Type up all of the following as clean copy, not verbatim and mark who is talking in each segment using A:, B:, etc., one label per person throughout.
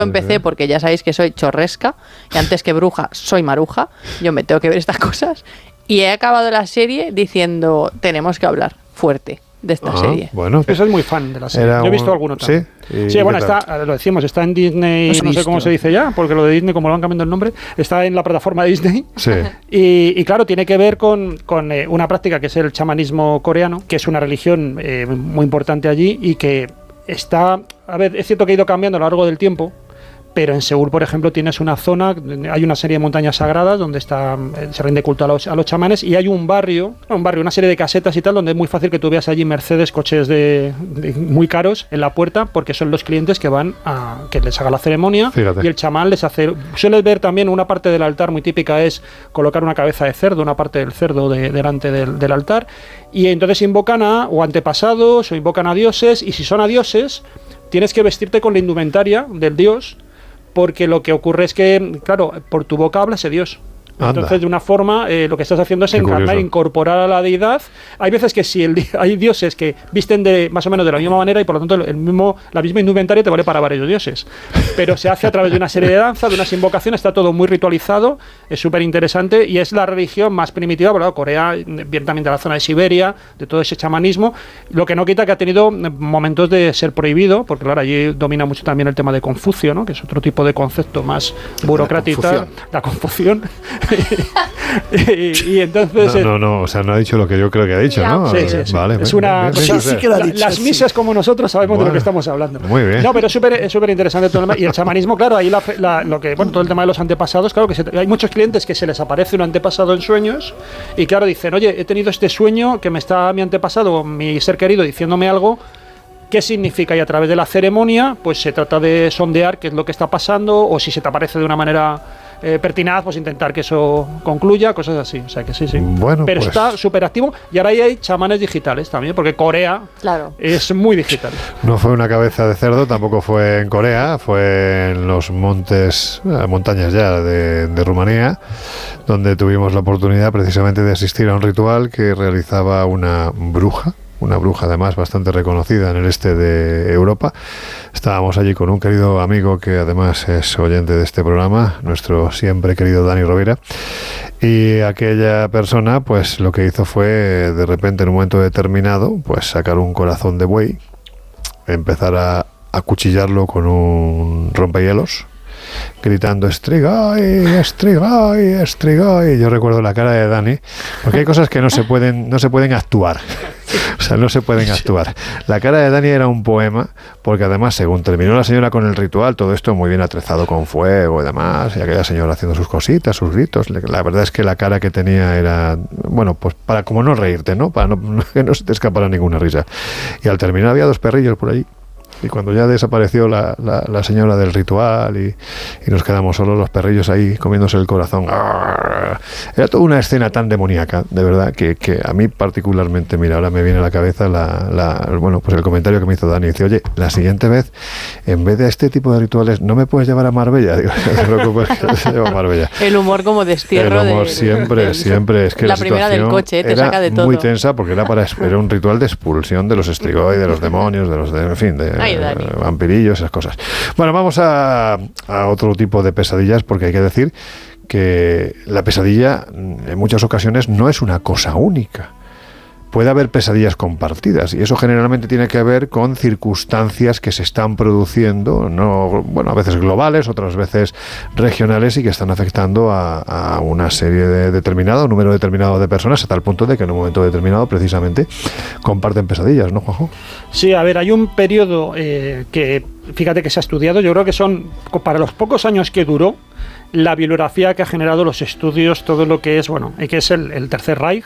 A: Empecé porque ya sabéis que soy chorresca y antes que bruja soy maruja. Yo me tengo que ver estas cosas y he acabado la serie diciendo tenemos que hablar fuerte de esta serie.
B: Bueno,
C: yo soy muy fan de la serie. Yo he visto alguno también. Sí, bueno, lo decimos, está en Disney, no sé cómo se dice ya, porque lo de Disney, como lo van cambiando el nombre, está en la plataforma de Disney.
B: Sí.
C: Y claro, tiene que ver con una práctica que es el chamanismo coreano, que es una religión muy importante allí y que está, a ver, es cierto que ha ido cambiando a lo largo del tiempo, pero en Seúl, por ejemplo, tienes una zona, hay una serie de montañas sagradas donde se rinde culto a los chamanes y hay un barrio, una serie de casetas y tal, donde es muy fácil que tú veas allí Mercedes, coches muy caros en la puerta, porque son los clientes que van a que les haga la ceremonia.
B: Fíjate.
C: Y el chamán les hace... Sueles ver también una parte del altar muy típica es colocar una cabeza de cerdo, una parte del cerdo delante del altar, y entonces invocan o antepasados o invocan a dioses, y si son a dioses, tienes que vestirte con la indumentaria del dios, porque lo que ocurre es que, claro, por tu boca habla ese Dios. Entonces, de una forma, lo que estás haciendo es encarnar, incorporar a la deidad. Hay veces que hay dioses que visten más o menos de la misma manera y por lo tanto la misma indumentaria te vale para varios dioses. Pero se hace a través de una serie de danzas, de unas invocaciones, está todo muy ritualizado, es súper interesante y es la religión más primitiva, ¿verdad? Corea, bien también de la zona de Siberia, de todo ese chamanismo, lo que no quita que ha tenido momentos de ser prohibido, porque claro, allí domina mucho también el tema de Confucio, ¿no? Que es otro tipo de concepto más burocrático, la confusión. y entonces
B: no, o sea, no ha dicho lo que yo creo que ha dicho, ¿no?
C: Sí.
B: Vale,
C: es una
D: sí que lo ha dicho,
C: las misas como nosotros sabemos de lo que estamos hablando.
B: Muy bien.
C: No, pero es súper interesante todo y el chamanismo, claro, ahí todo el tema de los antepasados, claro que hay muchos clientes que se les aparece un antepasado en sueños y claro, dicen, oye, he tenido este sueño que me está mi antepasado, mi ser querido, diciéndome algo. ¿Qué significa? Y a través de la ceremonia, pues se trata de sondear qué es lo que está pasando, o si se te aparece de una manera pertinaz, pues intentar que eso concluya, cosas así. O sea que sí.
B: Bueno,
C: pero
B: pues
C: está súper activo y ahora ahí hay chamanes digitales también, porque Corea es muy digital.
B: No fue una cabeza de cerdo, tampoco fue en Corea, fue en los montañas ya de Rumanía, donde tuvimos la oportunidad precisamente de asistir a un ritual que realizaba una bruja además bastante reconocida en el este de Europa. Estábamos allí con un querido amigo que además es oyente de este programa, nuestro siempre querido Dani Rovira, y aquella persona pues lo que hizo fue de repente en un momento determinado pues sacar un corazón de buey, empezar a acuchillarlo con un rompehielos, gritando Strigai, Strigai, Strigai. Yo recuerdo la cara de Dani, porque hay cosas que no se pueden actuar. O sea, no se pueden actuar. La cara de Dani era un poema, porque además, según terminó la señora con el ritual, todo esto muy bien atrezado con fuego y demás, y aquella señora haciendo sus cositas, sus gritos, la verdad es que la cara que tenía era, bueno, pues para como no reírte, ¿no? Para que no se te escapara ninguna risa. Y al terminar había 2 perrillos por allí. Y cuando ya desapareció la señora del ritual y nos quedamos solos los perrillos ahí comiéndose el corazón, era toda una escena tan demoníaca, de verdad, que a mí particularmente, mira, ahora me viene a la cabeza pues el comentario que me hizo Dani. Dice, oye, la siguiente vez, en vez de este tipo de rituales, ¿no me puedes llevar a Marbella? Digo, no te preocupes, que se lleva a Marbella.
A: El humor como destierro.
B: El humor siempre. Es que
A: la primera del coche, te saca de todo.
B: Muy tensa porque era un ritual de expulsión de los Strigoi, de los demonios, en fin, vampirillos, esas cosas. Bueno, vamos a otro tipo de pesadillas, porque hay que decir que la pesadilla en muchas ocasiones no es una cosa única. Puede haber pesadillas compartidas y eso generalmente tiene que ver con circunstancias que se están produciendo, a veces globales, otras veces regionales, y que están afectando a una serie un número determinado de personas, a tal punto de que en un momento determinado precisamente comparten pesadillas, ¿no, Juanjo?
C: Sí, a ver, hay un periodo que, fíjate que se ha estudiado, yo creo que son, para los pocos años que duró, la bibliografía que ha generado los estudios, todo lo que es, que es el Tercer Reich.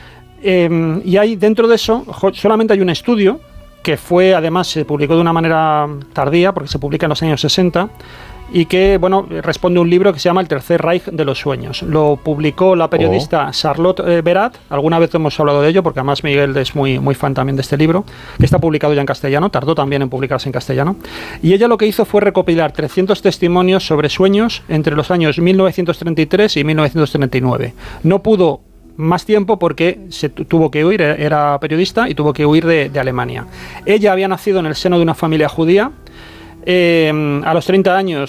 C: Y hay dentro de eso solamente hay un estudio que además se publicó de una manera tardía, porque se publica en los años 60, y que responde a un libro que se llama El Tercer Reich de los Sueños. Lo publicó la periodista Charlotte Berat. Alguna vez hemos hablado de ello, porque además Miguel es muy fan también de este libro, que está publicado ya en castellano, tardó también en publicarse en castellano, y ella lo que hizo fue recopilar 300 testimonios sobre sueños entre los años 1933 y 1939. No pudo más tiempo porque se tuvo que huir, era periodista y tuvo que huir de Alemania. Ella había nacido en el seno de una familia judía, A los 30 años